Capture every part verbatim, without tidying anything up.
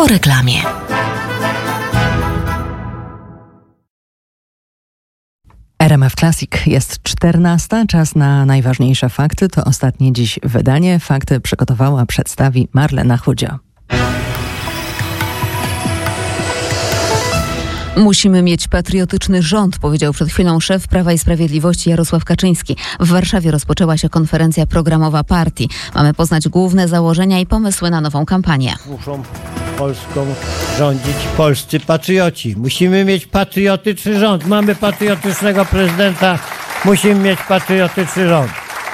po reklamie. R M F Classic jest czternasta. Czas na najważniejsze fakty. To ostatnie dziś wydanie. Fakty przygotowała, przedstawi Marlena Chudzio. Musimy mieć patriotyczny rząd, powiedział przed chwilą szef Prawa i Sprawiedliwości Jarosław Kaczyński. W Warszawie rozpoczęła się konferencja programowa partii. Mamy poznać główne założenia i pomysły na nową kampanię. Muszą Polską rządzić polscy patrioci. Musimy mieć patriotyczny rząd. Mamy patriotycznego prezydenta. Musimy mieć patriotyczny rząd.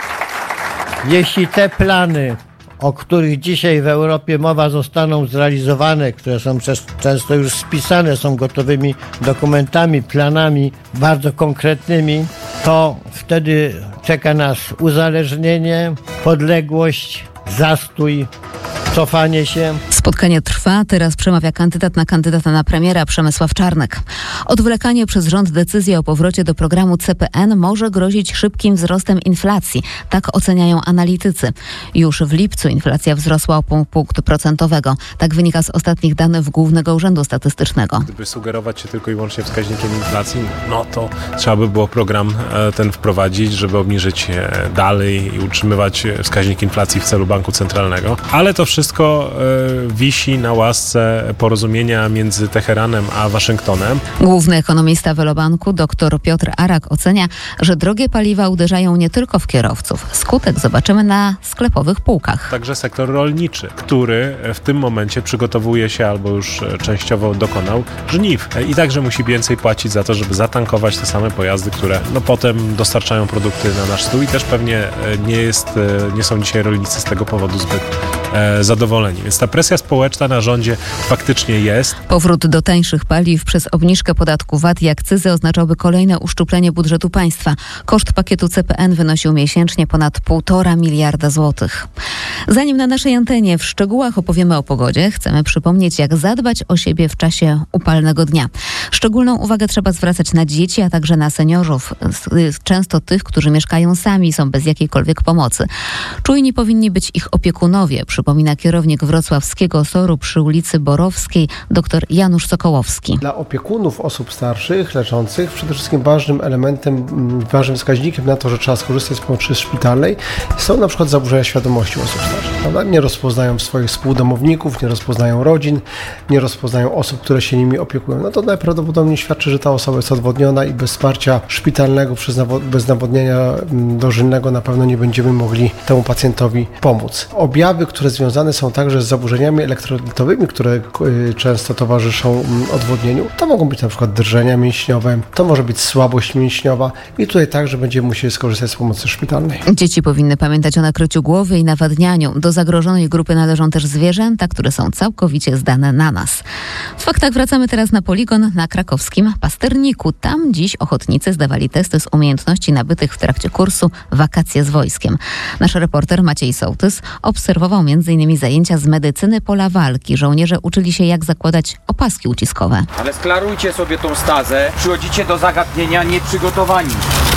Jeśli te plany, o których dzisiaj w Europie mowa, zostaną zrealizowane, które są często już spisane, są gotowymi dokumentami, planami bardzo konkretnymi, to wtedy czeka nas uzależnienie, podległość, zastój, cofanie się. Spotkanie trwa. Teraz przemawia kandydat na kandydata na premiera Przemysław Czarnek. Odwlekanie przez rząd decyzji o powrocie do programu C P N może grozić szybkim wzrostem inflacji. Tak oceniają analitycy. Już w lipcu inflacja wzrosła o pół punktu procentowego. Tak wynika z ostatnich danych Głównego Urzędu Statystycznego. Gdyby sugerować się tylko i wyłącznie wskaźnikiem inflacji, no to trzeba by było program ten wprowadzić, żeby obniżyć dalej i utrzymywać wskaźnik inflacji w celu Banku Centralnego. Ale to wszystko y, wisi na łasce porozumienia między Teheranem a Waszyngtonem. Główny ekonomista Velobanku dr Piotr Arak ocenia, że drogie paliwa uderzają nie tylko w kierowców. Skutek zobaczymy na sklepowych półkach. Także sektor rolniczy, który w tym momencie przygotowuje się albo już częściowo dokonał żniw. I także musi więcej płacić za to, żeby zatankować te same pojazdy, które no, potem dostarczają produkty na nasz stół i też pewnie nie, jest, nie są dzisiaj rolnicy z tego powodu zbyt e, zadowoleni. Więc ta presja społeczna na rządzie faktycznie jest. Powrót do tańszych paliw przez obniżkę podatku V A T i akcyzy oznaczałby kolejne uszczuplenie budżetu państwa. Koszt pakietu C P N wynosił miesięcznie ponad półtora miliarda złotych. Zanim na naszej antenie w szczegółach opowiemy o pogodzie, chcemy przypomnieć, jak zadbać o siebie w czasie upalnego dnia. Szczególną uwagę trzeba zwracać na dzieci, a także na seniorów, często tych, którzy mieszkają sami i są bez jakiejkolwiek pomocy. Czujni powinni być ich opiekunowie, przypomina kierownik wrocławskiego S O R-u przy ulicy Borowskiej dr Janusz Sokołowski. Dla opiekunów osób starszych, leżących, przede wszystkim ważnym elementem, ważnym wskaźnikiem na to, że trzeba skorzystać z pomocy szpitalnej, są na przykład zaburzenia świadomości osób starszych. Prawda? Nie rozpoznają swoich współdomowników, nie rozpoznają rodzin, nie rozpoznają osób, które się nimi opiekują. No to najprawdopodobniej świadczy, że ta osoba jest odwodniona i bez wsparcia szpitalnego, przez nawo- bez nawodnienia dożylnego na pewno nie będziemy mogli temu pacjentowi pomóc. Objawy, które związane są także z zaburzeniami elektrolitowymi, które y, często towarzyszą y, odwodnieniu, to mogą być na przykład drżenia mięśniowe, to może być słabość mięśniowa i tutaj także będziemy musieli skorzystać z pomocy szpitalnej. Dzieci powinny pamiętać o nakryciu głowy i nawadnianiu. Do zagrożonej grupy należą też zwierzęta, które są całkowicie zdane na nas. W faktach wracamy teraz na poligon na krakowskim Pasterniku. Tam dziś ochotnicy zdawali testy z umiejętności nabytych w trakcie kursu Wakacje z wojskiem. Nasz reporter Maciej Sołtys obserwował m.in. zajęcia z medycyny pola walki. Żołnierze uczyli się, jak zakładać opaski uciskowe. Ale sklarujcie sobie tą stazę. Przychodzicie do zagadnienia nieprzygotowani.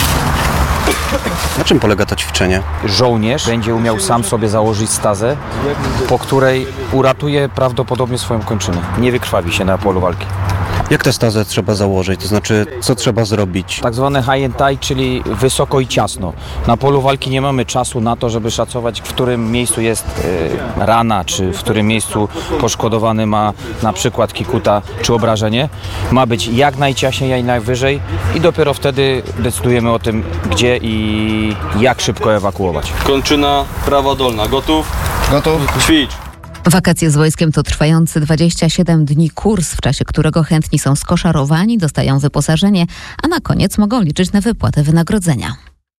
Na czym polega to ćwiczenie? Żołnierz będzie umiał sam sobie założyć stazę, po której uratuje prawdopodobnie swoją kończynę. Nie wykrwawi się na polu walki. Jak tę stazę trzeba założyć? To znaczy, co trzeba zrobić? Tak zwane high and tight, czyli wysoko i ciasno. Na polu walki nie mamy czasu na to, żeby szacować, w którym miejscu jest y, rana, czy w którym miejscu poszkodowany ma na przykład kikuta, czy obrażenie. Ma być jak najciaśniej, jak najwyżej i dopiero wtedy decydujemy o tym, gdzie i jak szybko ewakuować. Kończyna prawa dolna. Gotów? Gotów. Ćwicz. Wakacje z wojskiem to trwający dwadzieścia siedem dni kurs, w czasie którego chętni są skoszarowani, dostają wyposażenie, a na koniec mogą liczyć na wypłatę wynagrodzenia.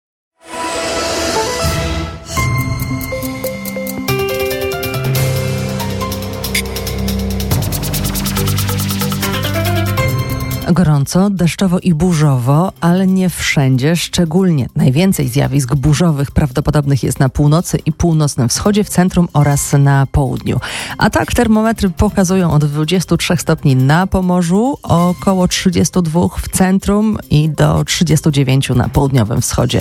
Gorąco, deszczowo i burzowo, ale nie wszędzie, szczególnie najwięcej zjawisk burzowych prawdopodobnych jest na północy i północnym wschodzie, w centrum oraz na południu. A tak termometry pokazują od dwudziestu trzech stopni na Pomorzu, około trzydziestu dwóch w centrum i do trzydziestu dziewięciu na południowym wschodzie.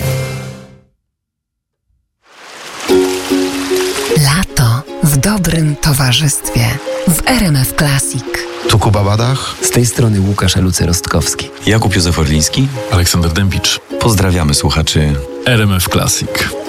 Lato w dobrym towarzystwie. w R M F Classic. Tu Kuba Badach. Z tej strony Łukasz Eluce-Rostkowski. Jakub Józef Orliński. Aleksander Dębicz. Pozdrawiamy słuchaczy R M F Classic.